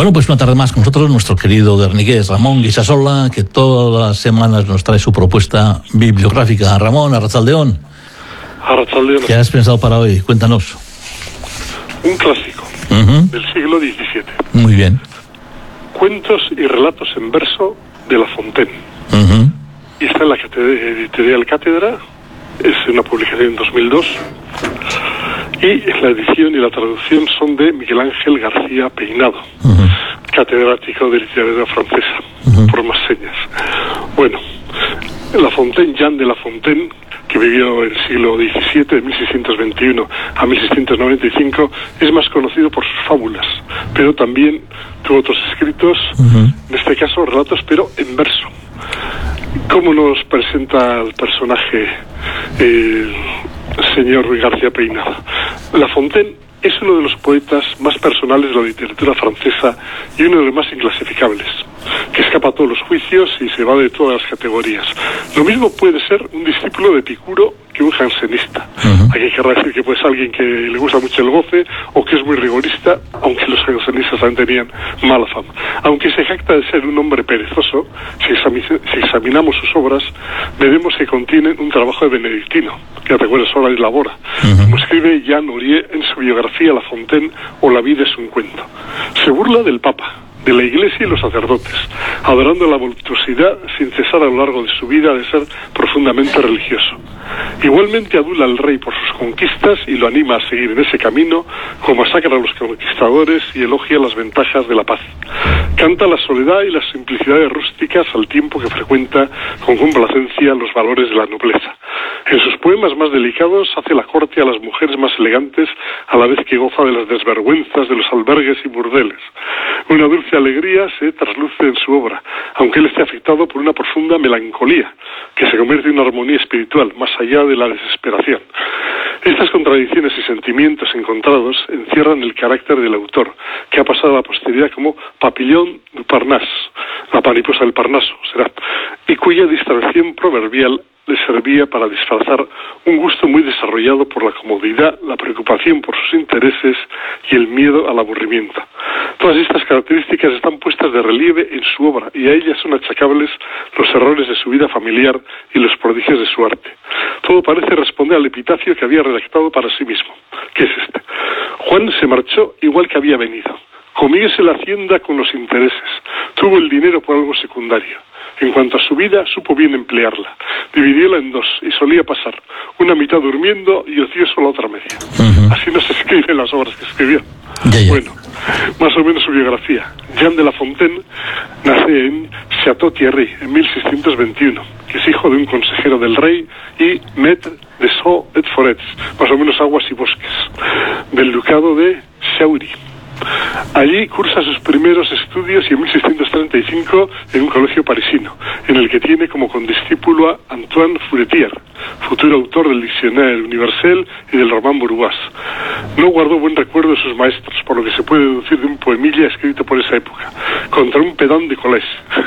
Bueno, pues una tarde más con nosotros nuestro querido guerniqués Ramón Guisasola, que todas las semanas nos trae su propuesta bibliográfica. Ramón, Arratsaldeón. Arratsaldeón. ¿Qué has pensado para hoy? Cuéntanos. Un clásico del siglo XVII. Muy bien. Cuentos y relatos en verso de La Fontaine. Y está en la editorial Cátedra. Es una publicación en 2002. Y la edición y la traducción son de Miguel Ángel García Peinado, catedrático de literatura francesa, por más señas. Bueno, La Fontaine, Jean de La Fontaine, que vivió en el siglo XVII, de 1621 a 1695, es más conocido por sus fábulas, pero también tuvo otros escritos, en este caso relatos, pero en verso. ¿Cómo nos presenta el personaje señor Ruy García Peinado? La Fontaine es uno de los poetas más personales de la literatura francesa y uno de los más inclasificables, que escapa a todos los juicios y se va de todas las categorías. Lo mismo puede ser un discípulo de Epicuro que un jansenista. Aquí querrá decir que pues alguien que le gusta mucho el goce o que es muy rigorista, aunque los jansenistas también tenían mala fama. Aunque se jacta de ser un hombre perezoso, si examinamos sus obras, veremos que contienen un trabajo de benedictino, que recuerda Sola y Labora, como escribe Jean Aurier en su biografía La Fontaine o La vida es un cuento. Se burla del Papa, de la Iglesia y los sacerdotes, adorando la voluptuosidad sin cesar a lo largo de su vida de ser profundamente religioso. Igualmente adula al rey por sus conquistas y lo anima a seguir en ese camino, como masacra a los conquistadores y elogia las ventajas de la paz. Canta la soledad y las simplicidades rústicas al tiempo que frecuenta con complacencia los valores de la nobleza. En sus poemas más delicados hace la corte a las mujeres más elegantes, a la vez que goza de las desvergüenzas de los albergues y burdeles. Una dulce alegría se trasluce en su obra, aunque él esté afectado por una profunda melancolía, que se convierte en una armonía espiritual, más allá de la desesperación. Estas contradicciones y sentimientos encontrados encierran el carácter del autor, que ha pasado a la posteridad como Papillon du Parnasse, la mariposa del Parnaso, será, y cuya distracción proverbial le servía para disfrazar un gusto muy desarrollado por la comodidad, la preocupación por sus intereses y el miedo al aburrimiento. Todas estas características están puestas de relieve en su obra y a ellas son achacables los errores de su vida familiar y los prodigios de su arte. Todo parece responder al epitafio que había redactado para sí mismo, que es este: Juan se marchó igual que había venido. Comiese la hacienda con los intereses. Tuvo el dinero por algo secundario. En cuanto a su vida, supo bien emplearla. Dividióla en dos y solía pasar una mitad durmiendo y ocioso la otra media. Así no se escriben las obras que escribió. Bueno, más o menos su biografía. Jean de La Fontaine nace en Château-Thierry en 1621, que es hijo de un consejero del rey y maître de Sceaux et Forêts, más o menos aguas y bosques, del ducado de Chaury. Allí cursa sus primeros estudios y en 1635 en un colegio parisino, en el que tiene como condiscípulo a Antoine Furetière, futuro autor del Dictionnaire Universel y del Roman Bourgeois. No guardó buen recuerdo de sus maestros, por lo que se puede deducir de un poemilla escrito por esa época, contra un pedant de collège.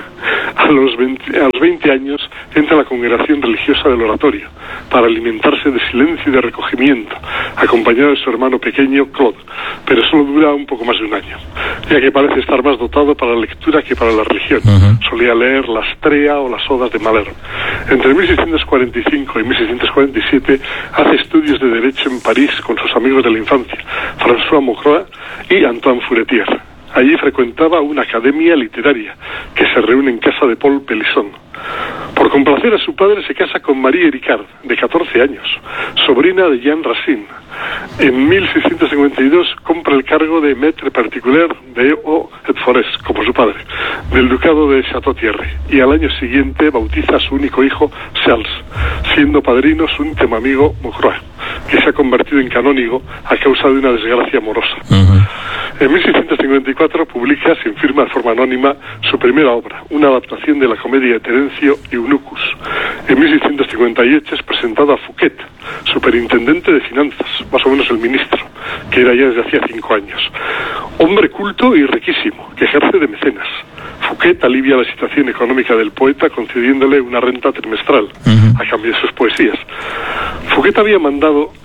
A los 20 años entra a la congregación religiosa del oratorio, para alimentarse de silencio y de recogimiento, acompañado de su hermano pequeño Claude, pero solo dura un poco más de un año, ya que parece estar más dotado para la lectura que para la religión. Solía leer la Astrea o las Odas de Malherbe. Entre 1645 y 1647 hace estudios de Derecho en París con sus amigos de la infancia, François Maucroix y Antoine Furetière. Allí frecuentaba una academia literaria que se reúne en casa de Paul Pelisson. Por complacer a su padre se casa con Marie Ricard, de 14 años, sobrina de Jean Racine. En 1652 compra el cargo de maître particulier de Eaux et Forêts, como su padre, del ducado de Château-Thierry, y al año siguiente bautiza a su único hijo, Charles, siendo padrino su íntimo amigo Maucroix, que se ha convertido en canónigo a causa de una desgracia amorosa. En 1654 publica, sin firma de forma anónima, su primera obra, una adaptación de la comedia de Terencio y Eunucus. En 1658 es presentado a Fouquet, superintendente de finanzas, más o menos el ministro, que era ya desde hacía 5 años. Hombre culto y riquísimo, que ejerce de mecenas. Fouquet alivia la situación económica del poeta concediéndole una renta trimestral a cambio de sus poesías. Fouquet había mandado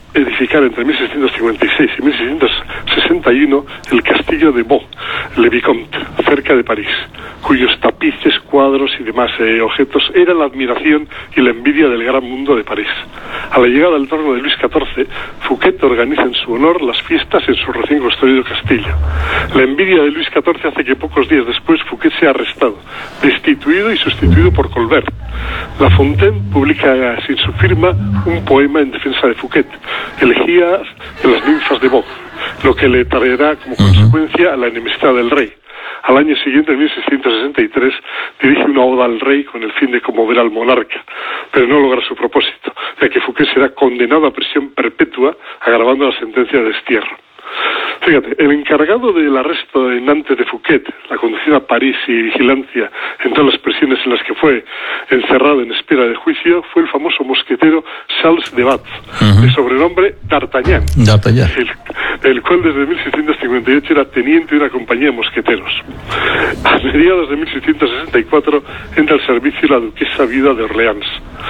edificar entre 1656 y 1661 el castillo de Vaux-le-Vicomte, cerca de París, cuyos tapices, cuadros y demás objetos eran la admiración y la envidia del gran mundo de París. A la llegada al trono de Luis XIV, Fouquet organiza en su honor las fiestas en su recién construido castillo. La envidia de Luis XIV hace que pocos días después Fouquet sea arrestado, destituido y sustituido por Colbert. La Fontaine publica sin su firma un poema en defensa de Fouquet, elegía de las ninfas de Vaux, lo que le traerá como consecuencia la enemistad del rey. Al año siguiente, en 1663, dirige una oda al rey con el fin de conmover al monarca, pero no logra su propósito, ya que Fouquet será condenado a prisión perpetua, agravando la sentencia de destierro. Fíjate, el encargado del arresto en Nantes de Fouquet, la conducción a París y vigilancia en todas las prisiones en las que fue encerrado en espera de juicio, fue el famoso mosquetero Charles de Batz, de sobrenombre D'Artagnan, el cual desde 1658 era teniente de una compañía de mosqueteros. A mediados de 1664 entra al servicio la duquesa viuda de Orleans.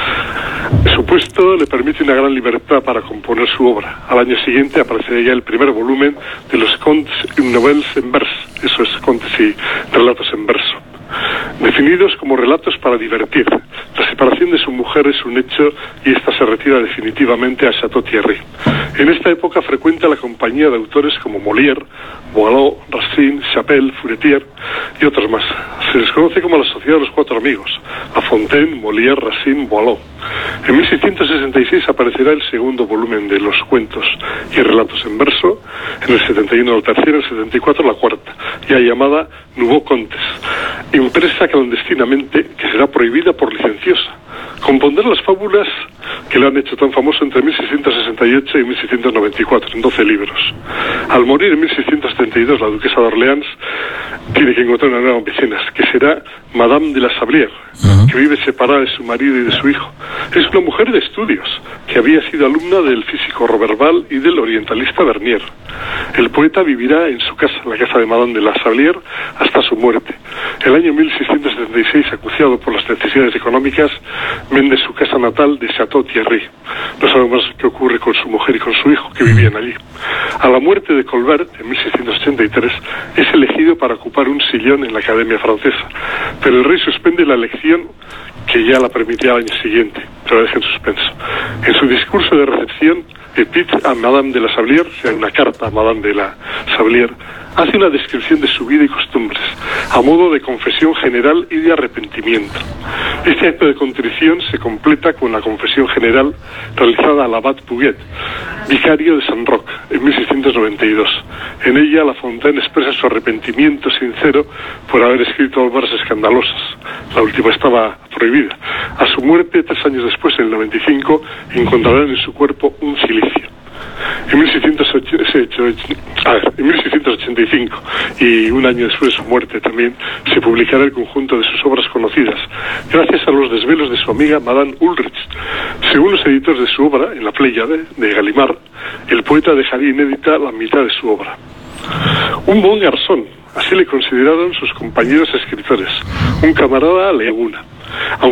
Su puesto le permite una gran libertad para componer su obra. Al año siguiente aparecería ya el primer volumen de los Contes et Nouvelles en verse, eso es, contes y relatos en verso, definidos como relatos para divertir. La separación de su mujer es un hecho y ésta se retira definitivamente a Château-Thierry. En esta época frecuenta la compañía de autores como Molière, Boileau, Racine, Chapelle, Furetière y otros más. Se les conoce como la Sociedad de los Cuatro Amigos: La Fontaine, Molière, Racine, Boileau. En 1666 aparecerá el segundo volumen de los cuentos y relatos en verso, en el 71 el tercero, en el 74 la cuarta, ya llamada Nouveaux Contes, impresa clandestinamente, que será prohibida por licenciosa. Compondrá las fábulas que le han hecho tan famoso entre 1668 y 1694, en 12 libros. Al morir en 1672 la duquesa de Orleans tiene que encontrar una nueva mecenas, que será Madame de la Sablière, que vive separada de su marido y de su hijo. Es una mujer de estudios, que había sido alumna del físico Roberval y del orientalista Bernier. El poeta vivirá en su casa, la casa de Madame de la Sablière, hasta su muerte. El año 1676, acuciado por las necesidades económicas, vende su casa natal de Château-Thierry. No sabemos qué ocurre con su mujer y con su hijo, que vivían allí. A la muerte de Colbert, en 1683, es elegido para ocupar un sillón en la Academia Francesa, pero el rey suspende la elección, que ya la permitía al año siguiente, pero la deja en suspenso. En su discurso de recepción, Epître a Madame de la Sablière, o sea, una carta a Madame de la Sablière, hace una descripción de su vida y costumbres, a modo de confesión general y de arrepentimiento. Este acto de contrición se completa con la confesión general realizada al abad Puget, vicario de San Roque, en 1692. En ella, La Fontaine expresa su arrepentimiento sincero por haber escrito obras escandalosas. La última estaba prohibida. A su muerte, 3 años después, en el 95, encontrarán en su cuerpo un cilicio. En 1685, y un año después de su muerte también, se publicará el conjunto de sus obras conocidas, gracias a los desvelos de su amiga Madame Ulrich. Según los editores de su obra, en la Pléyade de Gallimard, el poeta dejaría inédita la mitad de su obra. Un bon garçon, así le consideraron sus compañeros escritores, un camarada a la laguna.